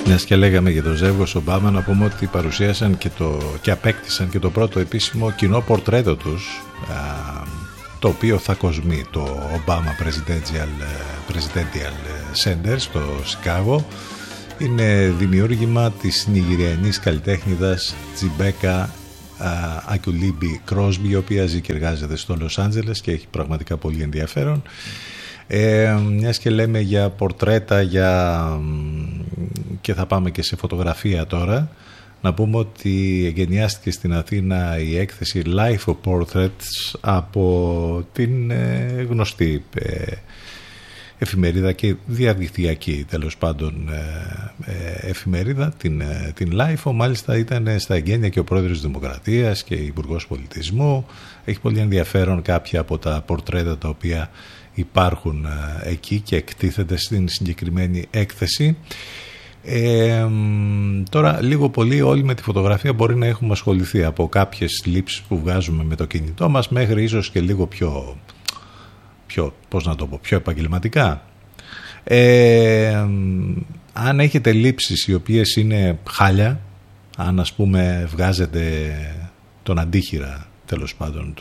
Μιας και λέγαμε για το ζεύγος Ομπάμα, να πούμε ότι παρουσίασαν και απέκτησαν και το πρώτο επίσημο κοινό πορτρέτο τους, το οποίο θα κοσμεί το Obama Presidential Center στο Σικάγο. Είναι δημιούργημα της νιγηριανής καλλιτέχνηδας Τζιμπέκα Ακουλίμπι Κρόσμπι, η οποία ζει και εργάζεται στο Λος Άντζελες και έχει πραγματικά πολύ ενδιαφέρον. Μιας και λέμε για πορτρέτα και θα πάμε και σε φωτογραφία τώρα, να πούμε ότι εγκαινιάστηκε στην Αθήνα η έκθεση Life of Portraits από την γνωστή εφημερίδα και διαδικτυακή τέλος πάντων εφημερίδα, την Life. Μάλιστα ήταν στα εγγένεια και ο πρόεδρος της Δημοκρατίας και υπουργός πολιτισμού. Έχει πολύ ενδιαφέρον κάποια από τα πορτρέτα τα οποία υπάρχουν εκεί και εκτίθενται στην συγκεκριμένη έκθεση. Τώρα λίγο πολύ όλοι με τη φωτογραφία μπορεί να έχουμε ασχοληθεί, από κάποιες λήψεις που βγάζουμε με το κινητό μας μέχρι ίσως και λίγο πιο πώς να το πω, πιο επαγγελματικά. Αν έχετε λήψεις οι οποίες είναι χάλια, αν ας πούμε βγάζετε τον αντίχειρα τέλος πάντων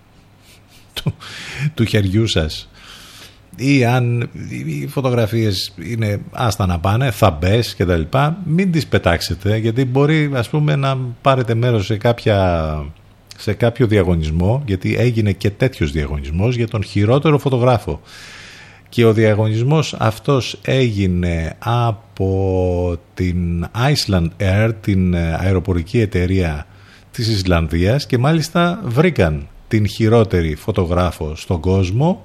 του χεριού σας, ή αν οι φωτογραφίες είναι άστα να πάνε, θα μπες και τα λοιπά, μην τις πετάξετε, γιατί μπορεί ας πούμε να πάρετε μέρος σε κάποιο διαγωνισμό, γιατί έγινε και τέτοιος διαγωνισμός για τον χειρότερο φωτογράφο, και ο διαγωνισμός αυτός έγινε από την Iceland Air, την αεροπορική εταιρεία της Ισλανδίας, και μάλιστα βρήκαν την χειρότερη φωτογράφο στον κόσμο,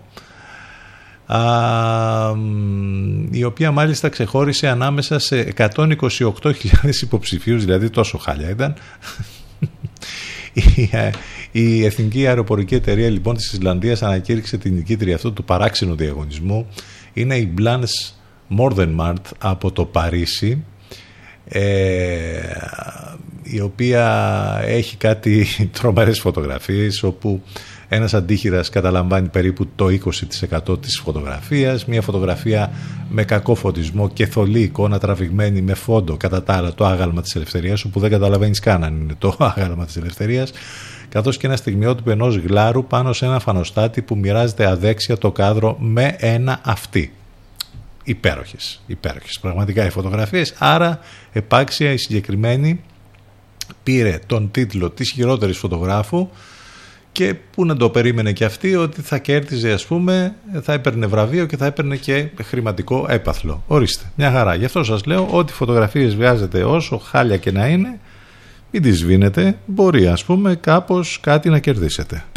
η οποία μάλιστα ξεχώρισε ανάμεσα σε 128.000 υποψηφίους, δηλαδή τόσο χάλια ήταν. Η Εθνική Αεροπορική Εταιρεία λοιπόν της Ισλανδίας ανακήρυξε την νικήτρια αυτού του παράξενου διαγωνισμού. Είναι η Blanche Mordenmart από το Παρίσι, η οποία έχει κάτι τρομερές φωτογραφίες, όπου ένας αντίχειρας καταλαμβάνει περίπου το 20% της φωτογραφίας, μια φωτογραφία με κακό φωτισμό και θολή εικόνα τραβηγμένη με φόντο κατά τα άλλα το άγαλμα της ελευθερίας, όπου δεν καταλαβαίνεις καν αν είναι το άγαλμα της ελευθερίας, καθώς και ένα στιγμιότυπο ενός γλάρου πάνω σε ένα φανοστάτη που μοιράζεται αδέξια το κάδρο με ένα αυτί. Υπέροχες πραγματικά οι φωτογραφίες. Άρα επάξια η συγκεκριμένη πήρε τον τίτλο της χειρότερης φωτογράφου, και που να το περίμενε και αυτή ότι θα κέρδιζε, ας πούμε, θα έπαιρνε βραβείο και θα έπαιρνε και χρηματικό έπαθλο. Ορίστε, μια χαρά. Γι' αυτό σας λέω, ό,τι φωτογραφίες βγάζετε, όσο χάλια και να είναι, μην τις σβήνετε, μπορεί ας πούμε κάπως κάτι να κερδίσετε.